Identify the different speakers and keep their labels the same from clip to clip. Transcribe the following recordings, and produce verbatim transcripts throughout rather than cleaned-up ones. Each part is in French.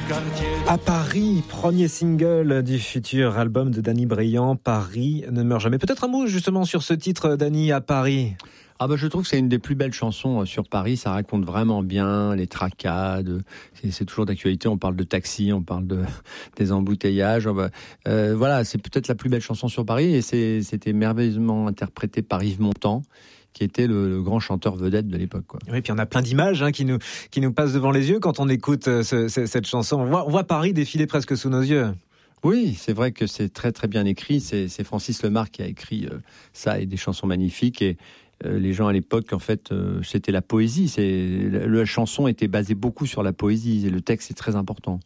Speaker 1: À Paris, premier single du futur album de Danny Briand, Paris ne meurt jamais. Peut-être un mot justement sur ce titre, Danny, à Paris.
Speaker 2: Ah bah je trouve que c'est une des plus belles chansons sur Paris. Ça raconte vraiment bien les tracades. C'est, c'est toujours d'actualité. On parle de taxi, on parle de des embouteillages. Euh, voilà, c'est peut-être la plus belle chanson sur Paris et c'est, c'était merveilleusement interprété par Yves Montand, qui était le, le grand chanteur vedette de l'époque, quoi.
Speaker 1: Oui, puis on a plein d'images hein, qui nous qui nous passent devant les yeux quand on écoute ce, ce, cette chanson. On voit, on voit Paris défiler presque sous nos yeux.
Speaker 2: Oui, c'est vrai que c'est très très bien écrit. C'est, c'est Francis Lemarque qui a écrit euh, ça et des chansons magnifiques. Et euh, les gens à l'époque, en fait, euh, c'était la poésie. C'est la, la chanson était basée beaucoup sur la poésie et le texte est très important.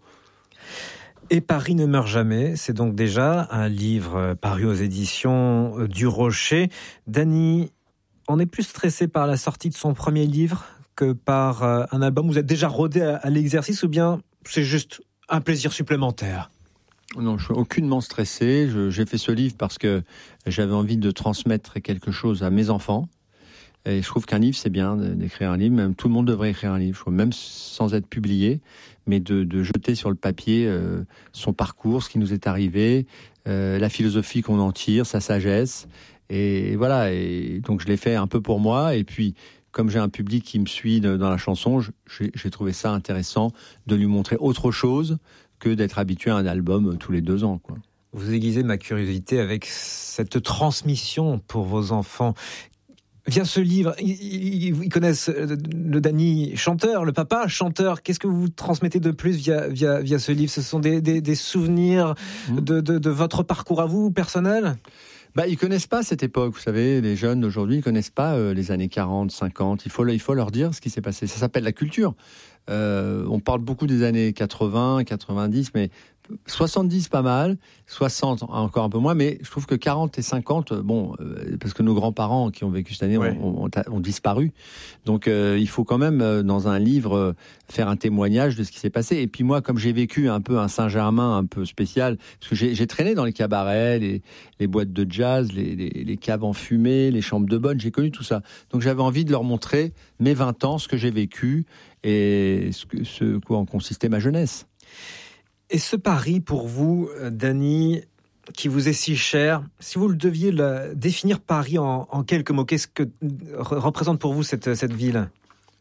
Speaker 1: Et Paris ne meurt jamais, c'est donc déjà un livre paru aux éditions du Rocher. Danny, on est plus stressé par la sortie de son premier livre que par un album. Vous êtes déjà rodé à l'exercice ou bien c'est juste un plaisir supplémentaire ?
Speaker 2: Non, je suis aucunement stressé. Je, j'ai fait ce livre parce que j'avais envie de transmettre quelque chose à mes enfants. Et je trouve qu'un livre, c'est bien d'écrire un livre. Même tout le monde devrait écrire un livre, même sans être publié, mais de, de jeter sur le papier euh, son parcours, ce qui nous est arrivé, euh, la philosophie qu'on en tire, sa sagesse. Et voilà, et donc je l'ai fait un peu pour moi, et puis comme j'ai un public qui me suit dans la chanson, j'ai, j'ai trouvé ça intéressant de lui montrer autre chose que d'être habitué à un album tous les deux ans, quoi.
Speaker 1: Vous aiguisez ma curiosité avec cette transmission pour vos enfants. Via ce livre, ils, ils connaissent le Danny chanteur, le papa chanteur. Qu'est-ce que vous transmettez de plus via, via, via ce livre ? Ce sont des, des, des souvenirs mmh. de, de, de votre parcours à vous, personnel ?
Speaker 2: Bah, ils connaissent pas cette époque, vous savez, les jeunes d'aujourd'hui, ils connaissent pas euh, les années quarante, cinquante. Il faut, il faut leur dire ce qui s'est passé. Ça s'appelle la culture. Euh, on parle beaucoup des années quatre-vingts, quatre-vingt-dix, mais soixante-dix pas mal, soixante encore un peu moins, mais je trouve que quarante et cinquante, bon, euh, parce que nos grands-parents qui ont vécu cette année ouais. ont, ont, ont disparu. Donc euh, il faut quand même, euh, dans un livre, euh, faire un témoignage de ce qui s'est passé. Et puis moi, comme j'ai vécu un peu un Saint-Germain un peu spécial, parce que j'ai, j'ai traîné dans les cabarets, les, les boîtes de jazz, les, les, les caves en fumée, les chambres de bonne, j'ai connu tout ça. Donc j'avais envie de leur montrer mes vingt ans, ce que j'ai vécu et ce, que, ce quoi en consistait ma jeunesse.
Speaker 1: Et ce Paris, pour vous, Danny, qui vous est si cher, si vous le deviez le, définir Paris en, en quelques mots, qu'est-ce que représente pour vous cette, cette ville ?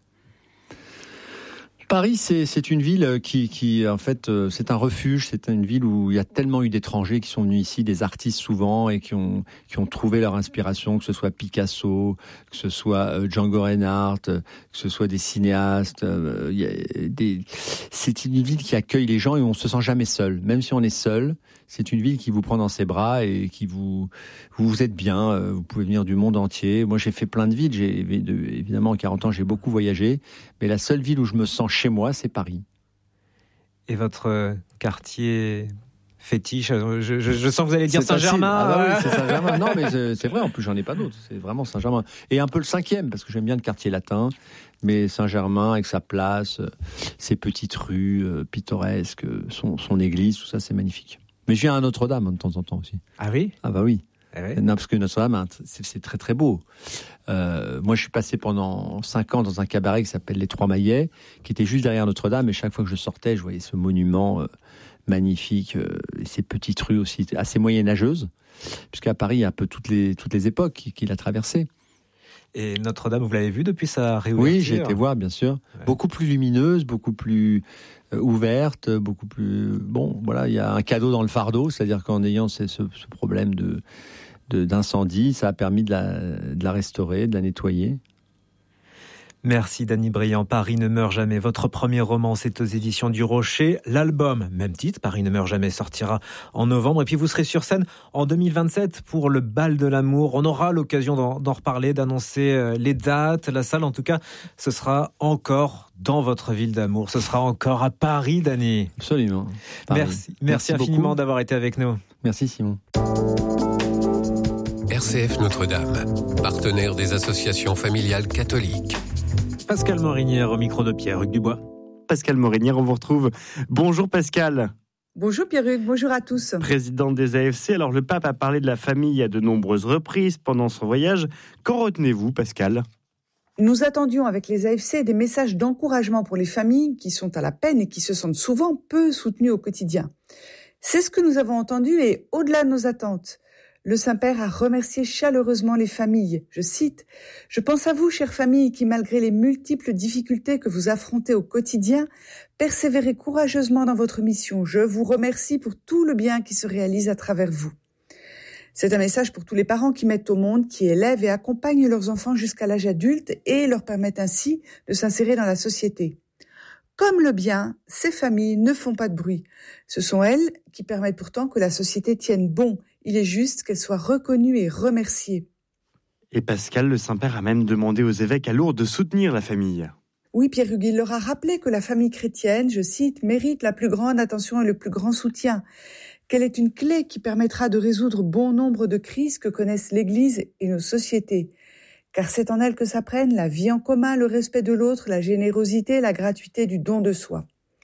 Speaker 2: Paris, c'est, c'est une ville qui, qui, en fait, c'est un refuge. C'est une ville où il y a tellement eu d'étrangers qui sont venus ici, des artistes souvent, et qui ont, qui ont trouvé leur inspiration, que ce soit Picasso, que ce soit Django Reinhardt, que ce soit des cinéastes. Il y a des... C'est une ville qui accueille les gens et on se sent jamais seul. Même si on est seul, c'est une ville qui vous prend dans ses bras et qui vous, vous, vous êtes bien. Vous pouvez venir du monde entier. Moi, j'ai fait plein de villes. J'ai, évidemment, en quarante ans, j'ai beaucoup voyagé. Mais la seule ville où je me sens chez moi, c'est Paris.
Speaker 1: Et votre quartier fétiche, je, je, je sens que vous allez dire c'est Saint-Germain.
Speaker 2: Ah bah oui, c'est Saint-Germain. Non, mais c'est, c'est vrai, en plus, j'en ai pas d'autres. C'est vraiment Saint-Germain. Et un peu le cinquième, parce que j'aime bien le quartier latin. Mais Saint-Germain, avec sa place, ses petites rues euh, pittoresques, son, son église, tout ça, c'est magnifique. Mais je viens à Notre-Dame hein, de temps en temps aussi.
Speaker 1: Ah oui ?
Speaker 2: Ah bah oui.
Speaker 1: Ah oui.
Speaker 2: Non, parce que Notre-Dame, c'est, c'est très très beau. Euh, moi, je suis passé pendant cinq ans dans un cabaret qui s'appelle Les Trois Maillets, qui était juste derrière Notre-Dame. Et chaque fois que je sortais, je voyais ce monument euh, magnifique, euh, et ces petites rues aussi assez moyenâgeuses, puisqu'à Paris, il y a un peu toutes les toutes les époques qu'il a traversées.
Speaker 1: Et Notre-Dame, vous l'avez vue depuis sa réouverture ?
Speaker 2: Oui, j'ai été voir, bien sûr. Ouais. Beaucoup plus lumineuse, beaucoup plus euh, ouverte, beaucoup plus... Bon, voilà, il y a un cadeau dans le fardeau, c'est-à-dire qu'en ayant ce, ce, ce problème de, de, d'incendie, ça a permis de la, de la restaurer, de la nettoyer.
Speaker 1: Merci Danny Briand. Paris ne meurt jamais. Votre premier roman, c'est aux éditions du Rocher. L'album, même titre, Paris ne meurt jamais, sortira en novembre. Et puis vous serez sur scène en deux mille vingt-sept pour le Bal de l'amour. On aura l'occasion d'en, d'en reparler, d'annoncer les dates. La salle, en tout cas, ce sera encore dans votre ville d'amour. Ce sera encore à Paris, Danny.
Speaker 2: Absolument.
Speaker 1: Paris. Merci, merci, merci infiniment beaucoup. D'avoir été avec nous.
Speaker 2: Merci Simon.
Speaker 3: R C F Notre-Dame, partenaire des associations familiales catholiques.
Speaker 1: Pascal Morinière au micro de Pierre-Hugues Dubois.
Speaker 4: Pascal Morinière, on vous retrouve. Bonjour Pascal.
Speaker 5: Bonjour Pierre-Hugues, bonjour à tous.
Speaker 4: Président des A F C, alors le pape a parlé de la famille à de nombreuses reprises pendant son voyage. Qu'en retenez-vous Pascal ?
Speaker 5: Nous attendions avec les A F C des messages d'encouragement pour les familles qui sont à la peine et qui se sentent souvent peu soutenues au quotidien. C'est ce que nous avons entendu et au-delà de nos attentes, le Saint-Père a remercié chaleureusement les familles. Je cite, « Je pense à vous, chères familles, qui malgré les multiples difficultés que vous affrontez au quotidien, persévérez courageusement dans votre mission. Je vous remercie pour tout le bien qui se réalise à travers vous. » C'est un message pour tous les parents qui mettent au monde, qui élèvent et accompagnent leurs enfants jusqu'à l'âge adulte et leur permettent ainsi de s'insérer dans la société. Comme le bien, ces familles ne font pas de bruit. Ce sont elles qui permettent pourtant que la société tienne bon. Il est juste qu'elles soient reconnues et remerciées.
Speaker 4: Et Pascal, le Saint-Père a même demandé aux évêques à Lourdes de soutenir la famille.
Speaker 5: Oui, Pierre-Hugues, il leur a rappelé que la famille chrétienne, je cite, mérite la plus grande attention et le plus grand soutien, qu'elle est une clé qui permettra de résoudre bon nombre de crises que connaissent l'Église et nos sociétés. Car c'est en elle que s'apprennent la vie en commun, le respect de l'autre, la générosité, la gratuité du don de soi.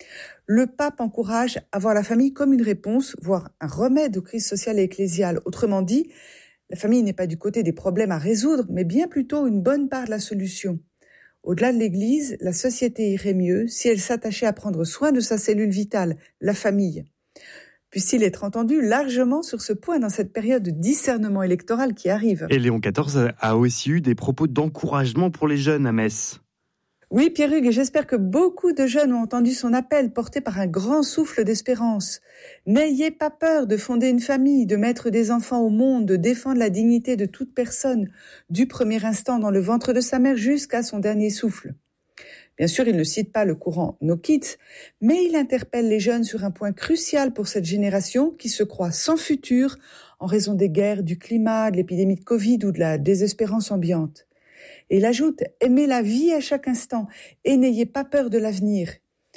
Speaker 5: Le pape encourage à voir la famille comme une réponse, voire un remède aux crises sociales et ecclésiales. Autrement dit, la famille n'est pas du côté des problèmes à résoudre, mais bien plutôt une bonne part de la solution. Au-delà de l'Église, la société irait mieux si elle s'attachait à prendre soin de sa cellule vitale, la famille. Puisse-t-il être entendu largement sur ce point dans cette période de discernement électoral qui arrive.
Speaker 4: Et Léon quatorze a aussi eu des propos d'encouragement pour les jeunes à Metz.
Speaker 5: Oui, Pierre-Hugues, et j'espère que beaucoup de jeunes ont entendu son appel porté par un grand souffle d'espérance. N'ayez pas peur de fonder une famille, de mettre des enfants au monde, de défendre la dignité de toute personne, du premier instant dans le ventre de sa mère jusqu'à son dernier souffle. Bien sûr, il ne cite pas le courant No Kids, mais il interpelle les jeunes sur un point crucial pour cette génération qui se croit sans futur en raison des guerres, du climat, de l'épidémie de Covid ou de la désespérance ambiante. Et il ajoute « Aimez la vie à chaque instant et n'ayez pas peur de l'avenir ».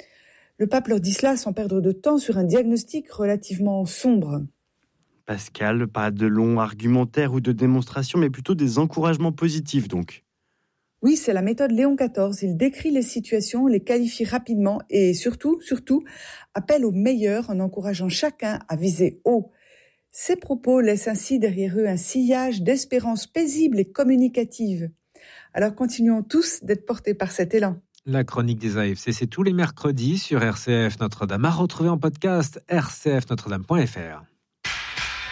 Speaker 5: Le pape leur dit cela sans perdre de temps sur un diagnostic relativement sombre.
Speaker 4: Pascal, pas de longs argumentaires ou de démonstrations, mais plutôt des encouragements positifs donc.
Speaker 5: Oui, c'est la méthode Léon quatorze. Il décrit les situations, les qualifie rapidement et surtout, surtout, appelle au meilleur en encourageant chacun à viser haut. Ces propos laissent ainsi derrière eux un sillage d'espérance paisible et communicative. Alors continuons tous d'être portés par cet élan.
Speaker 1: La chronique des A F C, c'est tous les mercredis sur R C F Notre-Dame, à retrouver en podcast r c f notre dame point f r.